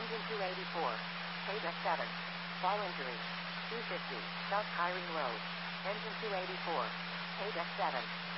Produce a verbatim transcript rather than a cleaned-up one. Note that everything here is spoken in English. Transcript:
Engine two eighty-four. K D seven. Fall injury. two fifty. South Kyrene Road. Engine two eighty-four. K D seven.